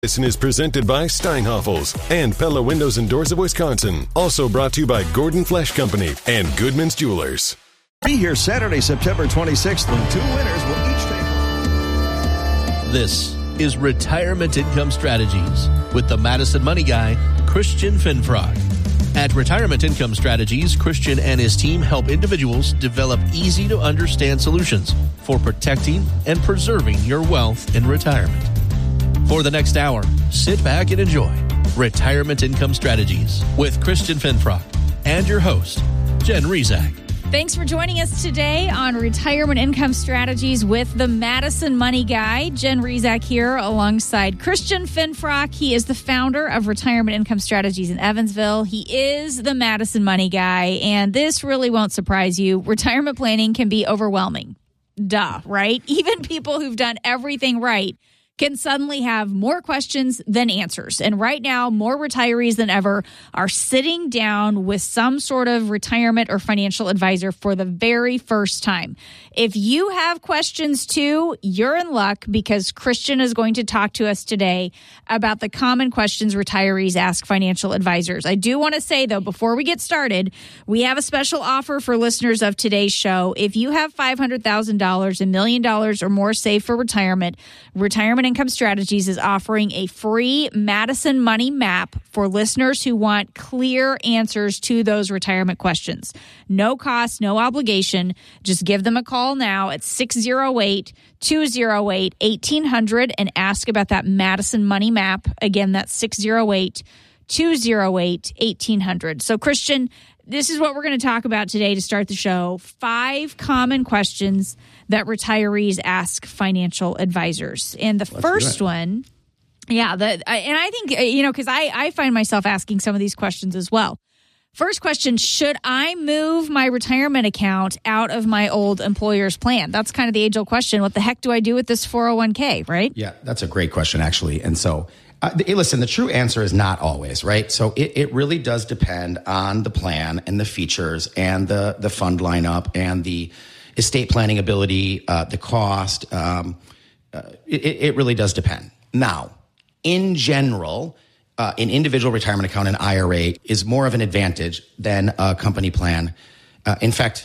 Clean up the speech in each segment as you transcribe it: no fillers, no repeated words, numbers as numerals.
This is presented by Steinhoffels and Pella Windows and Doors of Wisconsin. Also brought to you by Gordon Flesh Company and Goodman's Jewelers. Be here Saturday, September 26th, when 2 winners will each take. This is Retirement Income Strategies with the Madison Money Guy, Christian Finfrock. At Retirement Income Strategies, Christian and his team help individuals develop easy-to-understand solutions for protecting and preserving your wealth in retirement. For the next hour, sit back and enjoy Retirement Income Strategies with Christian Finfrock and your host, Jen Rezac. Thanks for joining us today on Retirement Income Strategies with the Madison Money Guy. Jen Rezac here alongside Christian Finfrock. He is the founder of Retirement Income Strategies in Evansville. He is the Madison Money Guy, and this really won't surprise you. Retirement planning can be overwhelming. Duh, right? Even people who've done everything right can suddenly have more questions than answers. And right now, more retirees than ever are sitting down with some sort of retirement or financial advisor for the very first time. If you have questions too, you're in luck, because Christian is going to talk to us today about the common questions retirees ask financial advisors. I do want to say, though, before we get started, we have a special offer for listeners of today's show. If you have $500,000, $1 million or more saved for retirement, Retirement Income Strategies is offering a free Madison Money Map for listeners who want clear answers to those retirement questions. No cost, no obligation. Just give them a call now at 608-208-1800 and ask about that Madison Money Map. Again, that's 608-208-1800. So, Christian, this is what we're going to talk about today to start the show. 5 common questions that retirees ask financial advisors. And the first one, and I think, because I find myself asking some of these questions as well. First question, should I move my retirement account out of my old employer's plan? That's kind of the age-old question. What the heck do I do with this 401k, right? Yeah, that's a great question, actually. And so, listen, the true answer is not always, right? So it really does depend on the plan and the features and the fund lineup and the estate planning ability, the cost. It really does depend. Now, in general, an individual retirement account, an IRA, is more of an advantage than a company plan. In fact,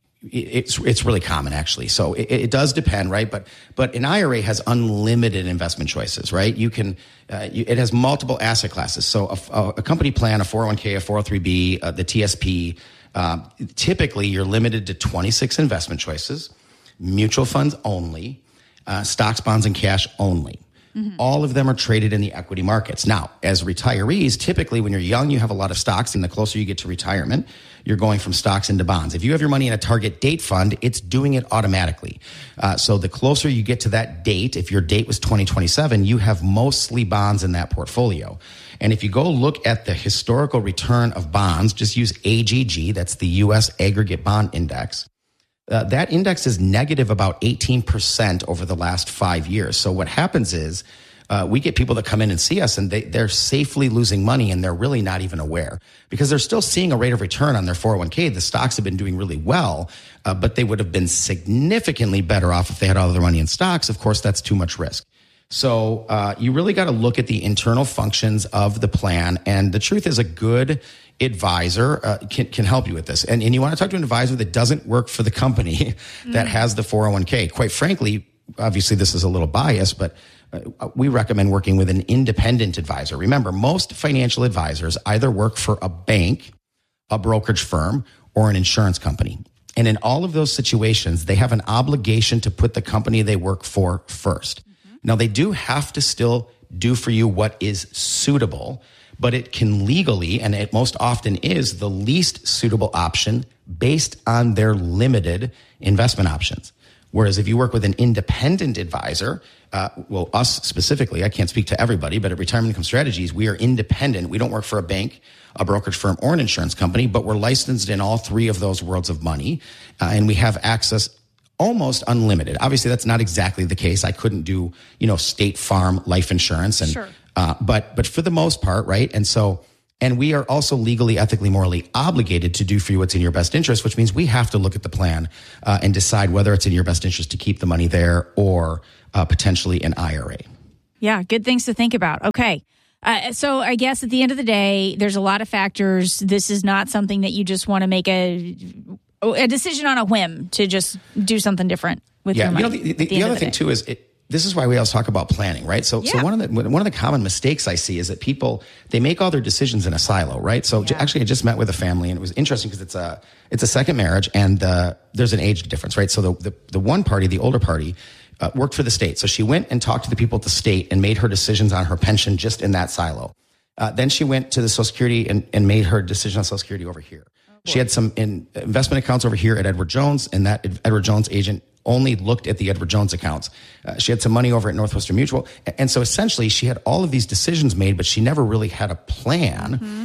it's really common, actually. So it does depend, right? But an IRA has unlimited investment choices, right? You can it has multiple asset classes. So a company plan, a 401k, a 403b, the TSP, typically you're limited to 26 investment choices, mutual funds only, stocks, bonds, and cash only. Mm-hmm. All of them are traded in the equity markets. Now, as retirees, typically when you're young, you have a lot of stocks, and the closer you get to retirement, you're going from stocks into bonds. If you have your money in a target date fund, it's doing it automatically. So the closer you get to that date, if your date was 2027, you have mostly bonds in that portfolio. And if you go look at the historical return of bonds, just use AGG, that's the U.S. Aggregate Bond Index. That index is negative about 18% over the last 5 years. So what happens is we get people that come in and see us, and they're safely losing money, and they're really not even aware, because they're still seeing a rate of return on their 401k. The stocks have been doing really well, but they would have been significantly better off if they had all of their money in stocks. Of course, that's too much risk. So you really got to look at the internal functions of the plan. And the truth is, a good advisor can help you with this. And you want to talk to an advisor that doesn't work for the company that has the 401k. Quite frankly, obviously this is a little biased, but we recommend working with an independent advisor. Remember, most financial advisors either work for a bank, a brokerage firm, or an insurance company. And in all of those situations, they have an obligation to put the company they work for first. Now, they do have to still do for you what is suitable, but it can legally, and it most often is, the least suitable option based on their limited investment options. Whereas if you work with an independent advisor, us specifically, I can't speak to everybody, but at Retirement Income Strategies, we are independent. We don't work for a bank, a brokerage firm, or an insurance company, but we're licensed in all 3 of those worlds of money, and we have access almost unlimited. Obviously, that's not exactly the case. I couldn't do, State Farm life insurance, and sure. But for the most part, right? And we are also legally, ethically, morally obligated to do for you what's in your best interest, which means we have to look at the plan and decide whether it's in your best interest to keep the money there or potentially an IRA. Yeah, good things to think about. Okay. So I guess at the end of the day, there's a lot of factors. This is not something that you just want to make a decision on a whim to just do something different with your money. The other thing too is this is why we always talk about planning, right? So one of the common mistakes I see is that people, they make all their decisions in a silo, right? So actually I just met with a family, and it was interesting because it's a second marriage, and there's an age difference, right? So the one party, the older party, worked for the state. So she went and talked to the people at the state and made her decisions on her pension just in that silo. Then she went to the Social Security and made her decision on Social Security over here. She had some investment accounts over here at Edward Jones, and that Edward Jones agent only looked at the Edward Jones accounts. She had some money over at Northwestern Mutual. And so essentially she had all of these decisions made, but she never really had a plan. Mm-hmm.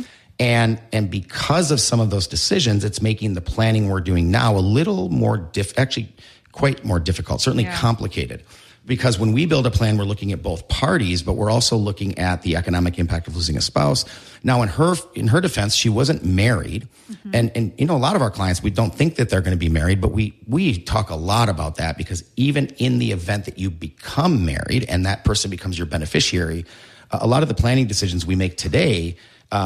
And because of some of those decisions, it's making the planning we're doing now a little more actually quite more difficult, certainly complicated. Because when we build a plan, we're looking at both parties, but we're also looking at the economic impact of losing a spouse. Now, in her defense, she wasn't married. Mm-hmm. And you know, a lot of our clients, we don't think that they're going to be married, but we talk a lot about that, because even in the event that you become married and that person becomes your beneficiary, a lot of the planning decisions we make today,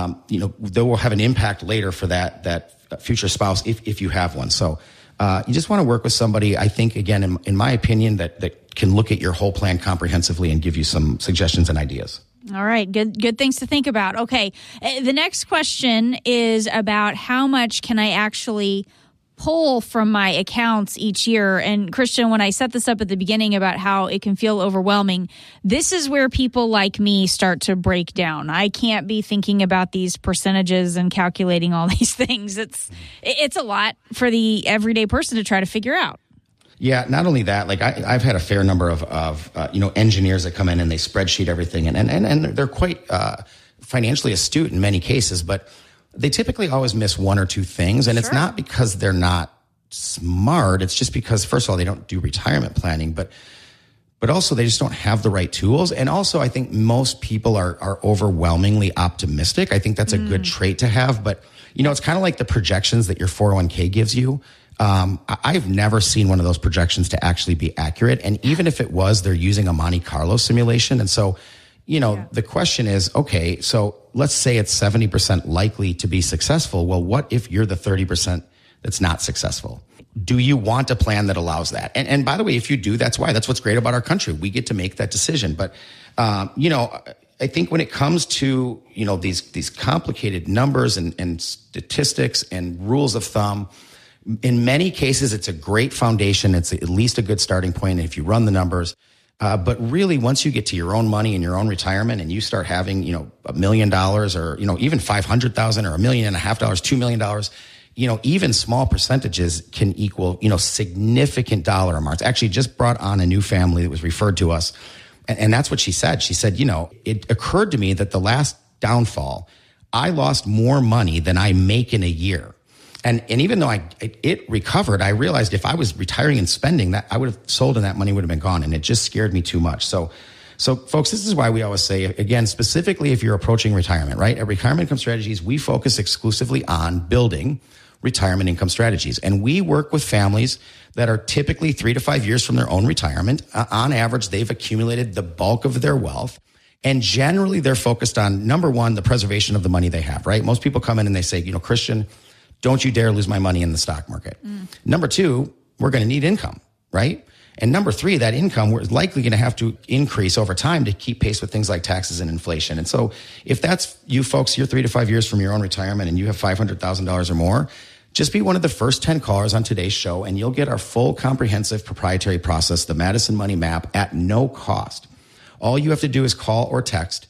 they will have an impact later for that future spouse if you have one. So you just want to work with somebody, I think, again, in my opinion, that can look at your whole plan comprehensively and give you some suggestions and ideas. All right. Good things to think about. Okay. The next question is about how much can I actually pull from my accounts each year. And Christian, when I set this up at the beginning about how it can feel overwhelming, this is where people like me start to break down. I can't be thinking about these percentages and calculating all these things. It's a lot for the everyday person to try to figure out. Yeah, not only that, like I've had a fair number of engineers that come in and they spreadsheet everything, and they're quite financially astute in many cases, but they typically always miss one or two things, and it's not because they're not smart. It's just because, first of all, they don't do retirement planning, but also they just don't have the right tools. And also, I think most people are overwhelmingly optimistic. I think that's a good trait to have, but it's kind of like the projections that your 401k gives you. I've never seen one of those projections to actually be accurate. And even if it was, they're using a Monte Carlo simulation. And so, the question is, okay, so let's say it's 70% likely to be successful. Well, what if you're the 30% that's not successful? Do you want a plan that allows that? And by the way, if you do, that's what's great about our country. We get to make that decision. But, I think when it comes to, these complicated numbers and statistics and rules of thumb, in many cases, it's a great foundation. It's at least a good starting point if you run the numbers. But really, once you get to your own money and your own retirement and you start having, $1 million or, even $500,000 or $1.5 million, $2 million, even small percentages can equal, significant dollar amounts. Actually, just brought on a new family that was referred to us. And that's what she said. She said, it occurred to me that the last downfall, I lost more money than I make in a year. And even though it recovered, I realized if I was retiring and spending that, I would have sold and that money would have been gone. And it just scared me too much. So folks, this is why we always say, again, specifically if you're approaching retirement, right? At Retirement Income Strategies, we focus exclusively on building retirement income strategies. And we work with families that are typically 3 to 5 years from their own retirement. On average, they've accumulated the bulk of their wealth. And generally, they're focused on, number one, the preservation of the money they have, right? Most people come in and they say, Christian, don't you dare lose my money in the stock market. Number two, we're going to need income, right? And number three, that income we're likely going to have to increase over time to keep pace with things like taxes and inflation. And so if that's you folks, you're 3 to 5 years from your own retirement and you have $500,000 or more, just be one of the first 10 callers on today's show and you'll get our full comprehensive proprietary process, the Madison Money Map, at no cost. All you have to do is call or text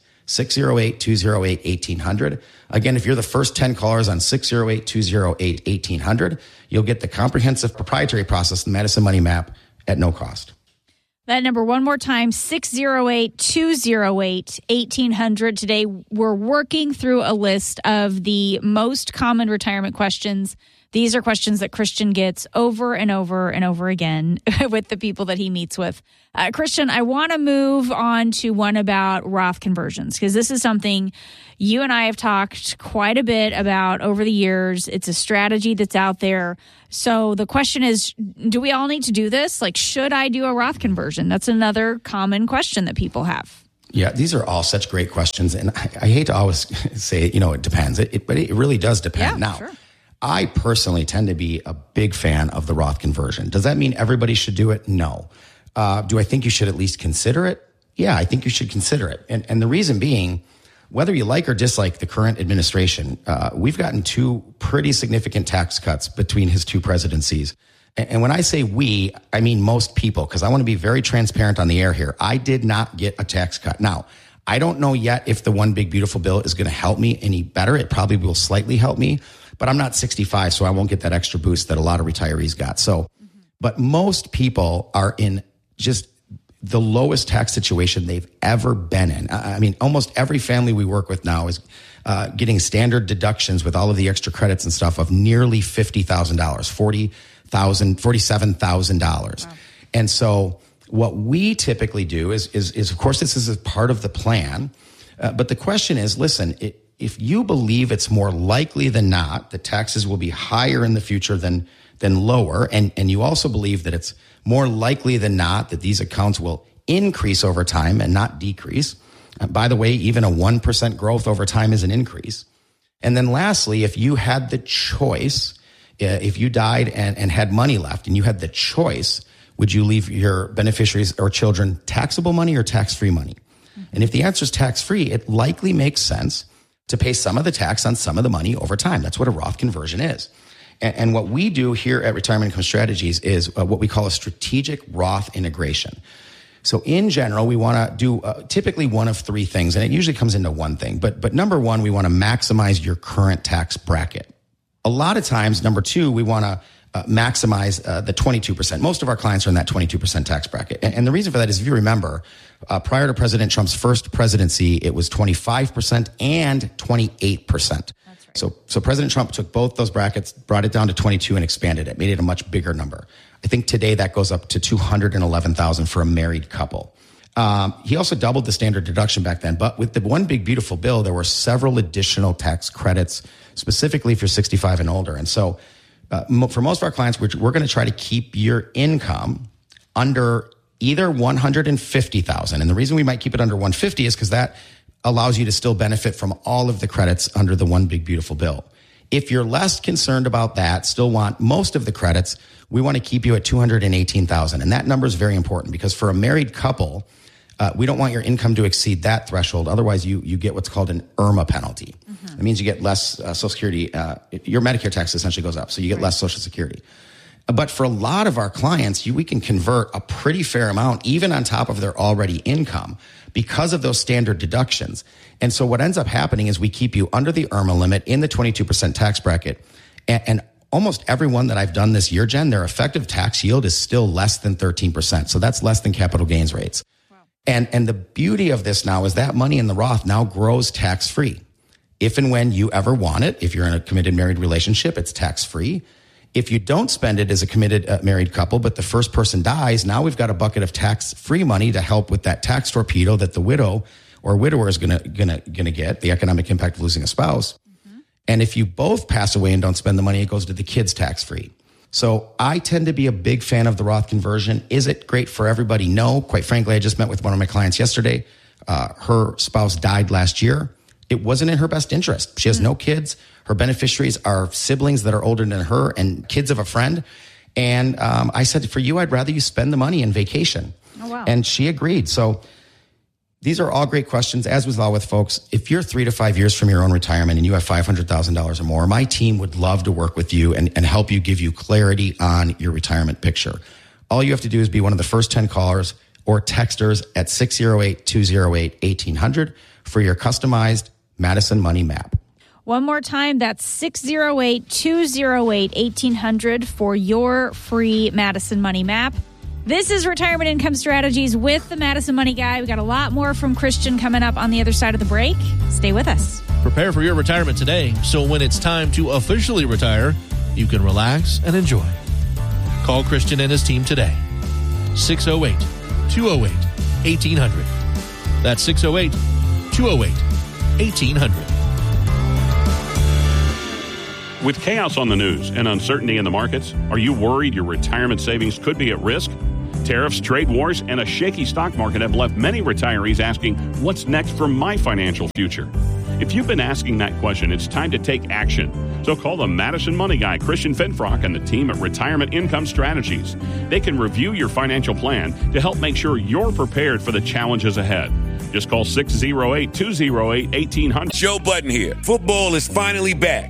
608-208-1800. Again, if you're the first 10 callers on 608-208-1800, you'll get the comprehensive proprietary process, the Madison Money Map, at no cost. That number one more time, 608-208-1800. Today, we're working through a list of the most common retirement questions. These are questions that Christian gets over and over and over again with the people that he meets with. Christian, I want to move on to one about Roth conversions, because this is something you and I have talked quite a bit about over the years. It's a strategy that's out there. So the question is, do we all need to do this? Like, should I do a Roth conversion? That's another common question that people have. Yeah, these are all such great questions. And I hate to always say, it depends. But it really does depend. Yeah, now, sure. I personally tend to be a big fan of the Roth conversion. Does that mean everybody should do it? No. Do I think you should at least consider it? Yeah, I think you should consider it. And the reason being, whether you like or dislike the current administration, we've gotten 2 pretty significant tax cuts between his 2 presidencies. And when I say we, I mean most people, because I want to be very transparent on the air here. I did not get a tax cut. Now, I don't know yet if the One Big Beautiful Bill is going to help me any better. It probably will slightly help me, but I'm not 65, so I won't get that extra boost that a lot of retirees got. So, but most people are in just the lowest tax situation they've ever been in. I mean, almost every family we work with now is getting standard deductions with all of the extra credits and stuff of nearly $50,000, $47,000. Wow. And so what we typically do is of course, this is a part of the plan. But the question is, listen, if you believe it's more likely than not that taxes will be higher in the future than lower, and you also believe that it's more likely than not that these accounts will increase over time and not decrease. By the way, even a 1% growth over time is an increase. And then lastly, if you had the choice, if you died and had money left and you had the choice, would you leave your beneficiaries or children taxable money or tax-free money? And if the answer is tax-free, it likely makes sense to pay some of the tax on some of the money over time. That's what a Roth conversion is. And what we do here at Retirement Income Strategies is what we call a strategic Roth integration. So in general, we want to do typically one of 3 things, and it usually comes into one thing. But number 1, we want to maximize your current tax bracket. A lot of times, number 2, we want to maximize the 22%. Most of our clients are in that 22% tax bracket. And the reason for that is, if you remember, prior to President Trump's first presidency, it was 25% and 28%. That's right. So President Trump took both those brackets, brought it down to 22 and expanded it, made it a much bigger number. I think today that goes up to $211,000 for a married couple. He also doubled the standard deduction back then. But with the One Big Beautiful Bill, there were several additional tax credits, specifically if you're 65 and older. And so for most of our clients, we're going to try to keep your income under either $150,000. And the reason we might keep it under $150,000 is because that allows you to still benefit from all of the credits under the One Big Beautiful Bill. If you're less concerned about that, still want most of the credits, we want to keep you at $218,000. And that number is very important because for a married couple, we don't want your income to exceed that threshold. Otherwise, you get what's called an IRMA penalty. Mm-hmm. It means you get less Social Security. Your Medicare tax essentially goes up, so you get less Social Security. But for a lot of our clients, we can convert a pretty fair amount, even on top of their already income, because of those standard deductions. And so what ends up happening is we keep you under the IRMA limit in the 22% tax bracket. And almost everyone that I've done this year, Jen, their effective tax yield is still less than 13%. So that's less than capital gains rates. Wow. And the beauty of this now is that money in the Roth now grows tax-free. If and when you ever want it, if you're in a committed married relationship, it's tax-free. If you don't spend it as a committed married couple, but the first person dies, now we've got a bucket of tax-free money to help with that tax torpedo that the widow or widower is gonna get, the economic impact of losing a spouse. Mm-hmm. And if you both pass away and don't spend the money, it goes to the kids tax-free. So I tend to be a big fan of the Roth conversion. Is it great for everybody? No. Quite frankly, I just met with one of my clients yesterday. Her spouse died last year. It wasn't in her best interest. She has no kids. Her beneficiaries are siblings that are older than her and kids of a friend. And I said, for you, I'd rather you spend the money in vacation. Oh, wow. And she agreed. So these are all great questions. As with all with folks, if you're 3 to 5 years from your own retirement and you have $500,000 or more, my team would love to work with you and help you, give you clarity on your retirement picture. All you have to do is be one of the first 10 callers or texters at 608-208-1800 for your customized Madison Money Map. One more time, that's 608-208-1800 for your free Madison Money Map. This is Retirement Income Strategies with the Madison Money Guy. We got a lot more from Christian coming up on the other side of the break. Stay with us. Prepare for your retirement today, so when it's time to officially retire, you can relax and enjoy. Call Christian and his team today. 608-208-1800. That's 608-208-1800. With chaos on the news and uncertainty in the markets, are you worried your retirement savings could be at risk? Tariffs, trade wars, and a shaky stock market have left many retirees asking, what's next for my financial future? If you've been asking that question, it's time to take action. So call the Madison Money Guy, Christian Finfrock, and the team at Retirement Income Strategies. They can review your financial plan to help make sure you're prepared for the challenges ahead. Just call 608-208-1800. Joe Budden here. Football is finally back,